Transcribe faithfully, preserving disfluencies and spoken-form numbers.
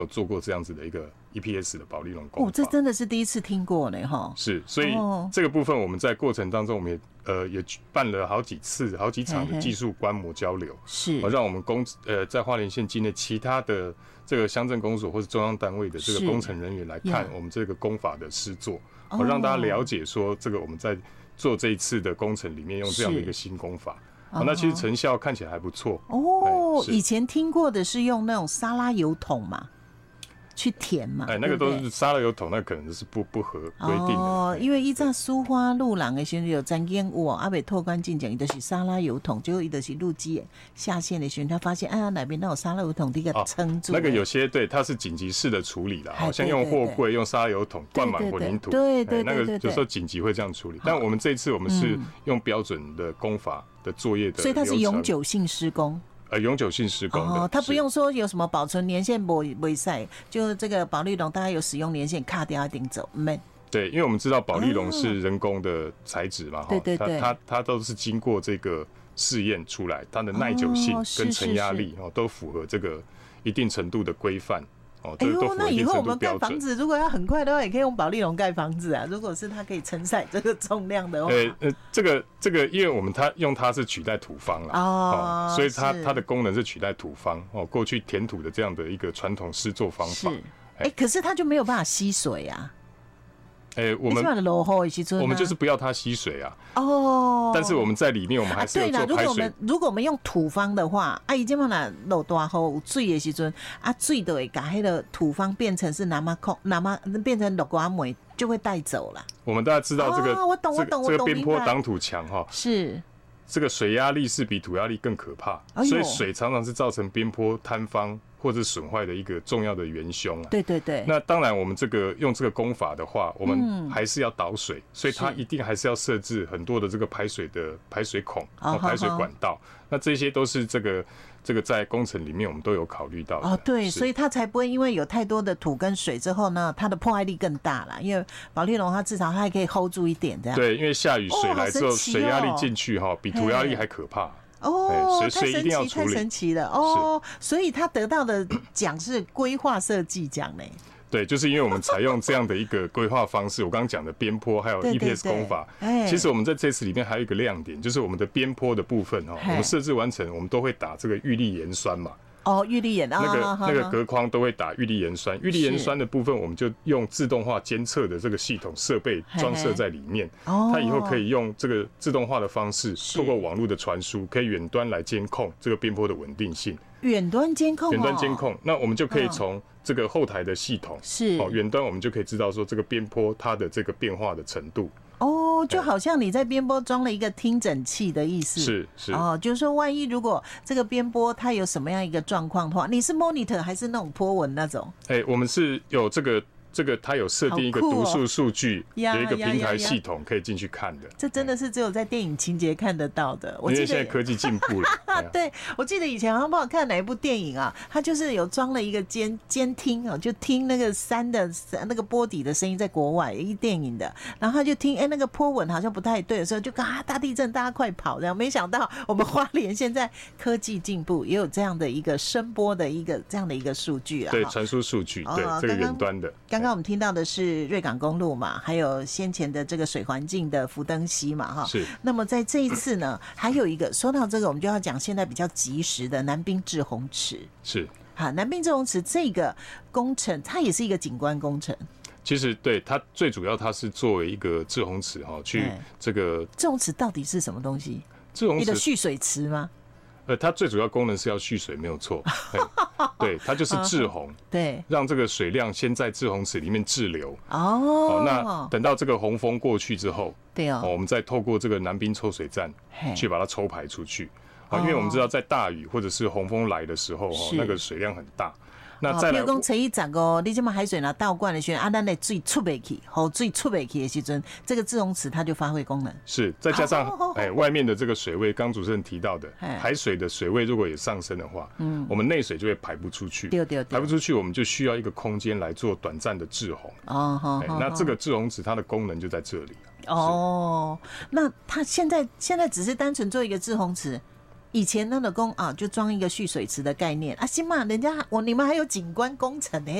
有做过这样子的一个 E P S 的保丽龙工法。 哦，这真的是第一次听过呢，哈。 是，所以这个部分我们在过程当中，我们也呃也办了好几次、好几场的技术观摩交流， 是， 让我们工呃在花莲县境内其他的这个乡镇公所或是中央单位的这个工程人员来看我们这个工法的施作，哦，让大家了解说这个我们在做这一次的工程里面用这样的一个新工法。哦，那其实成效看起来还不错哦。以前听过的是用那种沙拉油桶嘛，去填嘛， 哎，那个都是沙拉油桶，那可能是不不合规定的。 哦，因为依照苏花路人的时候有曾经有阿北拓官进讲，伊就是沙拉油桶，结果伊就是路基下线的时候，他发现哎呀哪边那有沙拉油桶，这个撑住，哦。 那个有些对，它是紧急式的处理啦，好像用货柜用沙拉油桶灌满混凝土， 对对对， 那个有时候紧急会这样处理。但我们这一次我们是用标准的工法的作业的， 所以它是永久性施工。 呃，永久性施工的，哦， 它不用说有什么保存年限不不晒，就这个保丽龙大概有使用年限，卡掉一定走没。 对，因为我们知道保丽龙是人工的材质嘛， 对对对， 它它它都是经过这个试验出来，它的耐久性跟承压力哦都符合这个一定程度的规范。哦， 哎呦，那以后我们盖房子如果要很快的话，也可以用保丽龙盖房子啊。如果是它可以承载这个重量的话， 呃呃，这个这个，因为我们它用它是取代土方啦，哦，哦所以它它的功能是取代土方哦，过去填土的这样的一个传统施作方法。 是，哎，可是它就没有办法吸水啊。 哎、欸，我们我们就是不要它吸水啊。哦。但是我们在里面，我们还是要做排水。 啊、对啦，如果我们如果我们用土方的话，啊，伊这么那落大雨有水的时阵，啊，水就会把那个土方变成是南马空，南马变成落瓜梅，就会带走了。 我们大家知道这个， 哦、我懂我懂这个边坡挡土墙哈， 是这个水压力是比土压力更可怕，哎、所以水常常是造成边坡坍方或者损坏的一个重要的元凶啊。 对对对。 那当然，我们这个用这个工法的话，我们还是要导水，嗯、所以它一定还是要设置很多的这个排水的排水孔、哦、排水管道。那这些都是这个这个在工程里面我们都有考虑到的。 哦，对，所以它才不会因为有太多的土跟水之后呢，它的破坏力更大了。因为保丽龙它至少它还可以 hold 住一点这样。 对，因为下雨水来之后， 哦哦、 水压力进去哈，比土压力还可怕。 哦， 所以所以一定要处理， 太神奇了哦！所以他得到的奖是规划设计奖呢。 对，就是因为我们采用这样的一个规划方式，我刚刚讲的边坡还有 E P S 工法，其实我们在这次里面还有一个亮点，就是我们的边坡的部分哦，我们设置完成，我们都会打这个玉砾盐酸嘛。 哦，玉砾盐啊， 那个那个隔框都会打玉砾盐酸，玉砾盐酸的部分，我们就用自动化监测的这个系统设备装设在里面，它以后可以用这个自动化的方式，透过网络的传输，可以远端来监控这个边坡的稳定性。 远端监控， 远端监控，那我们就可以从这个后台的系统是哦，远端我们就可以知道说这个边坡它的这个变化的程度。 哦，就好像你在边坡装了一个听诊器的意思， 是是哦，就是说万一如果这个边坡它有什么样一个状况的话，你是 monitor 还是那种波纹那种？ 哎、欸，我们是有这个这个，它有设定一个读数数据，哦、有一个平台系统可以进去看的。 这真的是只有在电影情节看得到的。我记得因为现在科技进步了。 对，我记得以前好像不好看哪一部电影啊，它就是有装了一个监监听哦，就听那个山的那个波底的声音，在国外一电影的，然后他就听哎、欸、那个波纹好像不太对的时候，就啊大地震，大家快跑这样。没想到我们花莲现在科技进步，也有这样的一个声波的一个这样的一个数据啊。 对，传输数据，对、哦、这个远端的。 刚刚我们听到的是瑞港公路嘛，还有先前的这个水环境的福登溪嘛，哈。 是。 那么在这一次呢，还有一个说到这个，我们就要讲现在比较及时的南滨滞洪池。 是。 好，南滨滞洪池这个工程，它也是一个景观工程。 其实对它最主要，它是作为一个滞洪池哈，去这个滞洪池到底是什么东西？ 滞洪池， 你的蓄水池吗？ 呃，它最主要功能是要蓄水，没有错。对，它就是滞洪， 对， 让这个水量先在滞洪池里面滞留。 哦， 那等到这个洪峰过去之后， 对哦， 我们再透过这个南滨抽水站去把它抽排出去。啊，因为我们知道在大雨或者是洪峰来的时候，哦，那个水量很大。那再来， 比如讲，初一十五，你这么海水拿倒灌的时候，啊，咱的水出不去，好水出不去的时阵，这个滞洪池它就发挥功能。 是，再加上哎、欸，外面的这个水位，刚主持人提到的，海水的水位如果也上升的话，嗯，我们内水就会排不出去， 对对对， 排不出去，我们就需要一个空间来做短暂的滞洪。哦，好、欸，那这个滞洪池它的功能就在这里。 哦，那它现在现在只是单纯做一个滞洪池。 以前那个工啊，就装一个蓄水池的概念啊，行嘛，人家我你们还有景观工程呢。